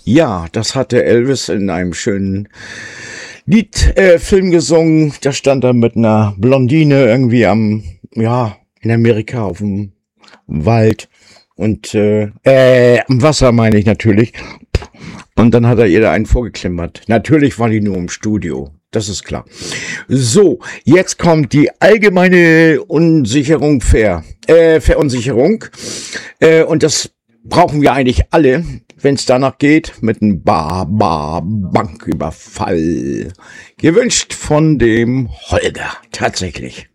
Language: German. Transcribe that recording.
Ja, das hatte Elvis in einem schönen Film gesungen. Da stand er mit einer Blondine irgendwie in Amerika auf dem Wald und am Wasser meine ich natürlich. Und dann hat er ihr da einen vorgeklimmert. Natürlich war die nur im Studio. Das ist klar. So, jetzt kommt die allgemeine Verunsicherung. Und das brauchen wir eigentlich alle, wenn es danach geht, mit einem Banküberfall. Gewünscht von dem Holger, tatsächlich.